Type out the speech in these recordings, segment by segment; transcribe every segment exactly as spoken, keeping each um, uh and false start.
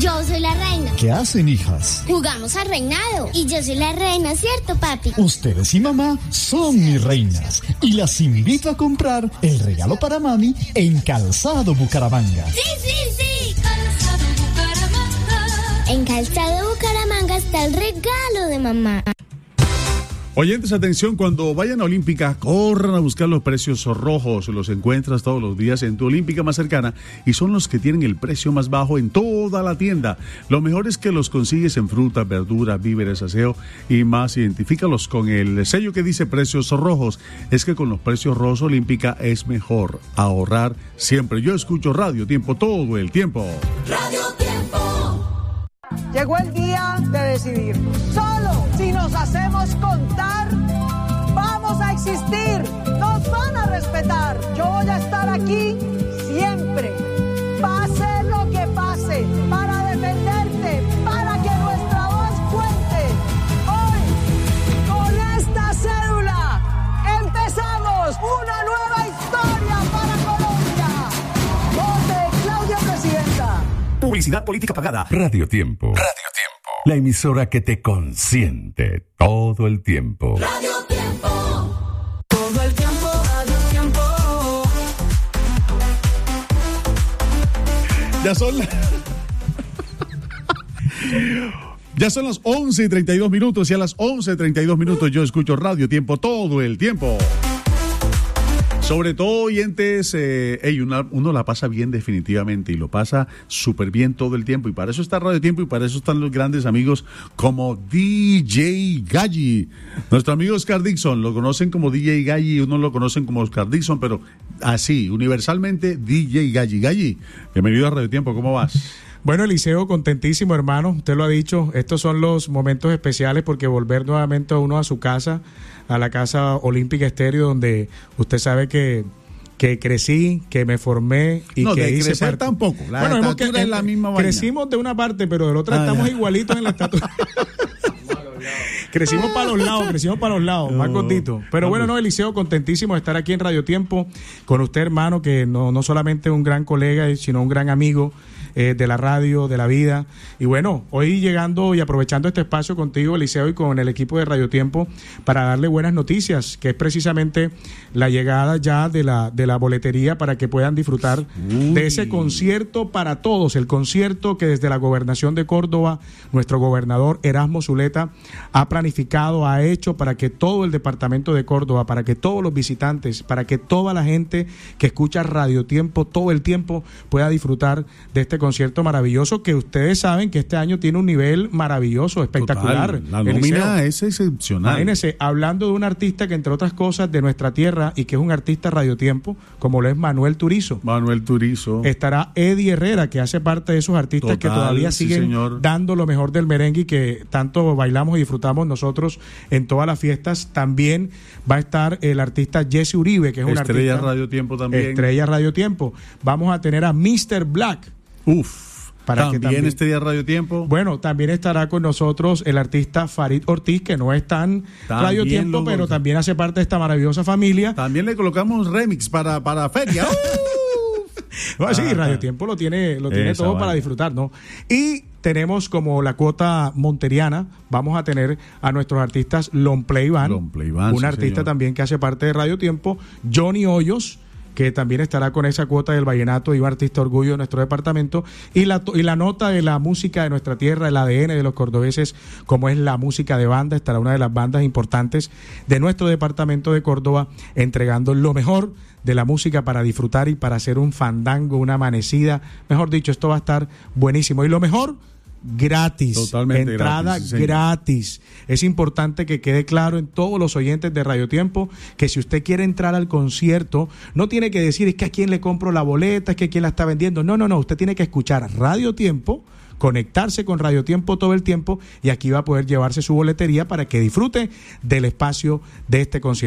Yo soy la reina. ¿Qué hacen, hijas? Jugamos al reinado. Y yo soy la reina, ¿cierto, papi? Ustedes y mamá son mis reinas. Y las invito a comprar el regalo para mami en Calzado Bucaramanga. ¡Sí, sí, sí! Calzado Bucaramanga. En Calzado Bucaramanga está el regalo de mamá. Oyentes, atención, cuando vayan a Olímpica, corran a buscar los precios rojos. Los encuentras todos los días en tu Olímpica más cercana y son los que tienen el precio más bajo en toda la tienda. Lo mejor es que los consigues en frutas, verduras, víveres, aseo y más. Identifícalos con el sello que dice precios rojos. Es que con los precios rojos Olímpica es mejor ahorrar siempre. Yo escucho Radio Tiempo todo el tiempo. Radio Tiempo. Llegó el día de decidir. Solo si nos hacemos contar, vamos a existir. Nos van a respetar. Yo voy a estar aquí siempre. Pase lo que pase, para defenderte, para que nuestra voz cuente. Hoy, con esta cédula, empezamos una nueva historia para Colombia. Vote Claudia Presidenta. Publicidad política pagada. Radio Tiempo. Radio Tiempo. La emisora que te consiente todo el tiempo. Radio Tiempo. Todo el tiempo, Radio Tiempo. Ya son las... Ya son las once y treinta y dos minutos y a las once y treinta y dos minutos yo escucho Radio Tiempo todo el tiempo. Sobre todo, oyentes, eh, hey, una, uno la pasa bien definitivamente y lo pasa súper bien todo el tiempo. Y para eso está Radio Tiempo y para eso están los grandes amigos como D J Galli. Nuestro amigo Oscar Dixon, lo conocen como D J Galli, unos lo conocen como Oscar Dixon, pero así, universalmente, D J Galli. Galli, bienvenido a Radio Tiempo, ¿cómo vas? Bueno, Eliseo, contentísimo, hermano. Usted lo ha dicho, estos son los momentos especiales porque volver nuevamente a uno a su casa, a la casa Olímpica Estéreo, donde usted sabe que, que crecí, que me formé y no, que de hice crecer parte. Tampoco. La bueno, hemos que, es la misma vaina. Crecimos de una parte, pero de la otra ah, estamos ya. igualitos en la estatura. Crecimos para los lados, crecimos para los lados, no, más cortito. Pero bueno, no, Eliseo, contentísimo de estar aquí en Radio Tiempo con usted, hermano, que no, no solamente un gran colega, sino un gran amigo eh, de la radio, de la vida. Y bueno, hoy llegando y aprovechando este espacio contigo, Eliseo, y con el equipo de Radio Tiempo para darle buenas noticias, que es precisamente la llegada ya de la, de la boletería para que puedan disfrutar Uy. de ese concierto para todos, el concierto que desde la Gobernación de Córdoba, nuestro gobernador Erasmo Zuleta ha planificado, ha hecho para que todo el departamento de Córdoba, para que todos los visitantes, para que toda la gente que escucha Radio Tiempo todo el tiempo pueda disfrutar de este concierto maravilloso que ustedes saben que este año tiene un nivel maravilloso, espectacular. Total, la nómina es excepcional. Imagínense, hablando de un artista que entre otras cosas de nuestra tierra y que es un artista Radio Tiempo, como lo es Manuel Turizo. Manuel Turizo. Estará Eddie Herrera, que hace parte de esos artistas Total, que todavía sí, siguen señor. dando lo mejor del merengue y que tanto bailamos y disfrutamos nosotros en todas las fiestas. También va a estar el artista Jesse Uribe, que es un Estrella artista Radio Tiempo también. Estrella Radio Tiempo. Vamos a tener a mister Black. Uf. Para ¿También, que también Estrella Radio Tiempo? Bueno, también estará con nosotros el artista Farid Ortiz, que no es tan también Radio Tiempo, lo... pero también hace parte de esta maravillosa familia. También le colocamos un remix para, para Feria. Bueno, sí, Radio Tiempo lo tiene, lo tiene todo vale. para disfrutar, ¿no? Y tenemos como la cuota monteriana, vamos a tener a nuestros artistas Long Play Band, Long Play Band un sí, artista señor. también que hace parte de Radio Tiempo, Johnny Hoyos, que también estará con esa cuota del vallenato y un artista orgullo de nuestro departamento, y la, y la nota de la música de nuestra tierra, el A D N de los cordobeses, como es la música de banda, estará una de las bandas importantes de nuestro departamento de Córdoba, entregando lo mejor de la música para disfrutar y para hacer un fandango, una amanecida, mejor dicho, esto va a estar buenísimo, y lo mejor, gratis, Totalmente entrada gratis, sí, gratis. Es importante que quede claro en todos los oyentes de Radio Tiempo que si usted quiere entrar al concierto, no tiene que decir es que a quién le compro la boleta, es que a quién la está vendiendo. No, no, no, usted tiene que escuchar Radio Tiempo, conectarse con Radio Tiempo todo el tiempo y aquí va a poder llevarse su boletería para que disfrute del espacio de este concierto.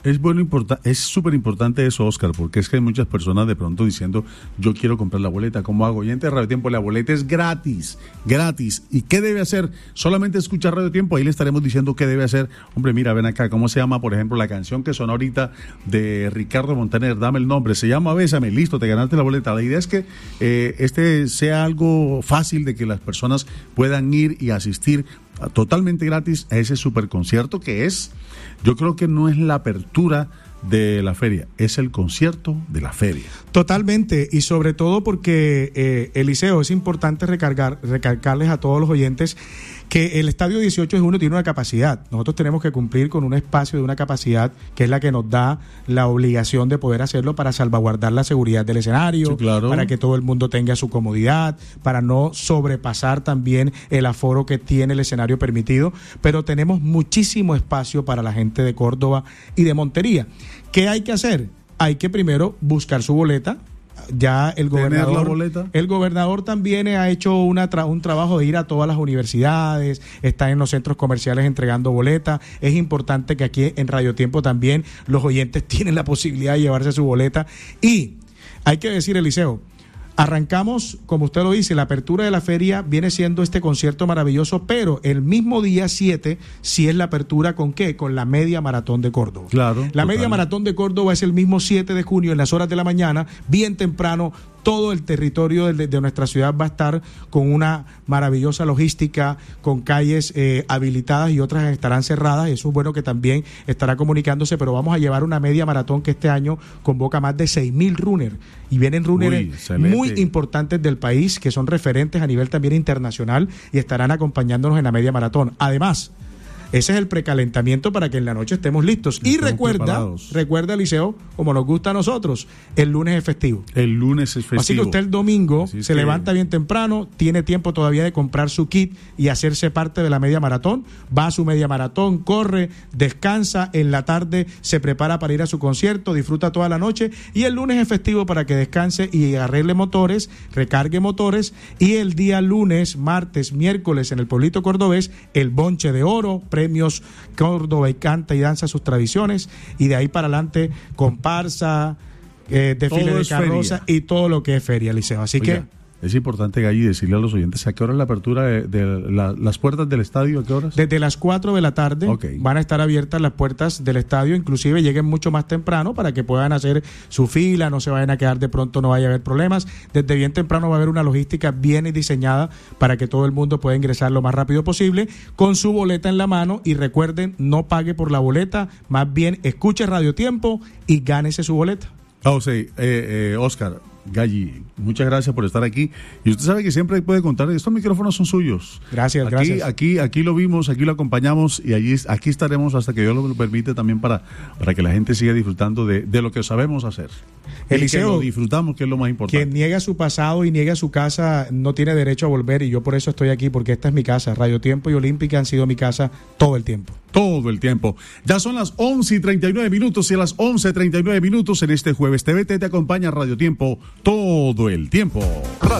Es bueno, importa, es súper importante eso, Oscar, porque es que hay muchas personas de pronto diciendo, yo quiero comprar la boleta, ¿cómo hago? Oyente de Radio Tiempo, la boleta es gratis, gratis. ¿Y qué debe hacer? Solamente escuchar Radio Tiempo, ahí le estaremos diciendo qué debe hacer. Hombre, mira, ven acá, ¿cómo se llama, por ejemplo, la canción que sonó ahorita de Ricardo Montaner? Dame el nombre, se llama Bésame, listo, te ganaste la boleta. La idea es que eh, este sea algo fácil de que las personas puedan ir y asistir totalmente gratis a ese super concierto que es, yo creo que no es la apertura de la feria, es el concierto de la feria. Totalmente, y sobre todo porque, eh, Eliseo, es importante recargar, recargarles a todos los oyentes que el Estadio dieciocho de junio tiene una capacidad. Nosotros tenemos que cumplir con un espacio de una capacidad que es la que nos da la obligación de poder hacerlo para salvaguardar la seguridad del escenario, sí, claro, para que todo el mundo tenga su comodidad, para no sobrepasar también el aforo que tiene el escenario permitido, pero tenemos muchísimo espacio para la gente de Córdoba y de Montería. ¿Qué hay que hacer? Hay que primero buscar su boleta. Ya el gobernador, la boleta. el gobernador también ha hecho una tra- un trabajo de ir a todas las universidades, está en los centros comerciales entregando boletas. Es importante que aquí en Radio Tiempo también los oyentes tienen la posibilidad de llevarse su boleta. Y hay que decir, Eliseo, arrancamos, como usted lo dice, la apertura de la feria viene siendo este concierto maravilloso, pero el mismo día siete sí es la apertura, ¿con qué? Con la media maratón de Córdoba. Claro. La total. media maratón de Córdoba es el mismo siete de junio en las horas de la mañana, bien temprano. Todo el territorio de, de nuestra ciudad va a estar con una maravillosa logística, con calles eh, habilitadas y otras estarán cerradas. Eso es bueno que también estará comunicándose, pero vamos a llevar una media maratón que este año convoca más de seis mil runners. Y vienen runners Uy, muy importantes del país, que son referentes a nivel también internacional y estarán acompañándonos en la media maratón. Además, ese es el precalentamiento para que en la noche estemos listos. Y Estamos recuerda, preparados. recuerda, Liceo, como nos gusta a nosotros, el lunes es festivo. El lunes es festivo. Así que usted el domingo Así es se que- levanta bien temprano, tiene tiempo todavía de comprar su kit y hacerse parte de la media maratón. Va a su media maratón, corre, descansa, en la tarde se prepara para ir a su concierto, disfruta toda la noche y el lunes es festivo para que descanse y arregle motores, recargue motores y el día lunes, martes, miércoles en el pueblito cordobés, el bonche de oro, premios Córdoba y canta y danza sus tradiciones y de ahí para adelante comparsa, eh, desfile Todo de es carroza feria. y todo lo que es feria, Liceo. Así Oiga, que es importante, Galli, decirle a los oyentes a qué hora es la apertura de, de la- las puertas del estadio, ¿a qué horas? desde las cuatro de la tarde Ok. van a estar abiertas las puertas del estadio, inclusive lleguen mucho más temprano para que puedan hacer su fila, no se vayan a quedar de pronto, no vaya a haber problemas. Desde bien temprano va a haber una logística bien diseñada para que todo el mundo pueda ingresar lo más rápido posible con su boleta en la mano y recuerden, no pague por la boleta, más bien escuche Radio Tiempo y gánese su boleta. Ah, o sea, eh, eh, Oscar, Galli, muchas gracias por estar aquí. Y usted sabe que siempre puede contar, estos micrófonos son suyos. Gracias, aquí, gracias. Aquí, aquí lo vimos, aquí lo acompañamos y allí, aquí estaremos hasta que Dios lo permite también para, para que la gente siga disfrutando de, de lo que sabemos hacer. Y Eliseo, que lo disfrutamos, que es lo más importante. Quien niega su pasado y niega su casa no tiene derecho a volver y yo por eso estoy aquí, porque esta es mi casa. Radio Tiempo y Olímpica han sido mi casa todo el tiempo. Todo el tiempo. Ya son las once y treinta y nueve minutos y a las once y treinta y nueve minutos en este jueves T V T te acompaña Radio Tiempo todo el tiempo. Radio